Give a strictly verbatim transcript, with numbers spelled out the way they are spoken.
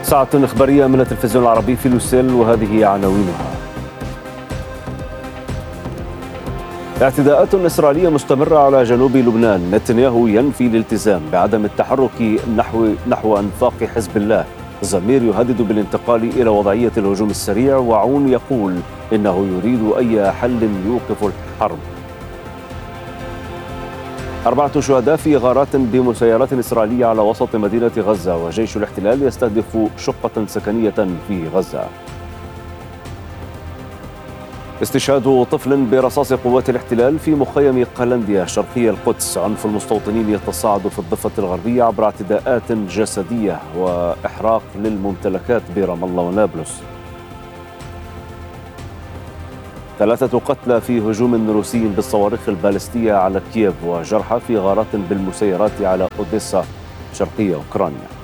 ساعة إخبارية من التلفزيون العربي في لوسيل، وهذه عناوينها. اعتداءات إسرائيلية مستمرة على جنوب لبنان. نتنياهو ينفي الالتزام بعدم التحرك نحو نحو أنفاق حزب الله. زمير يهدد بالانتقال إلى وضعية الهجوم السريع، وعون يقول إنه يريد أي حل يوقف الحرب. أربعة شهداء في غارات بمسيرات إسرائيلية على وسط مدينة غزة، وجيش الاحتلال يستهدف شقة سكنية في غزة. استشهاد طفل برصاص قوات الاحتلال في مخيم قلنديا شرقي القدس. عنف المستوطنين يتصاعد في الضفة الغربية عبر اعتداءات جسدية وإحراق للممتلكات برام الله ونابلس. ثلاثة قتلى في هجوم روسي بالصواريخ البالستية على كييف، وجرحى في غارات بالمسيرات على أوديسا شرقية أوكرانيا.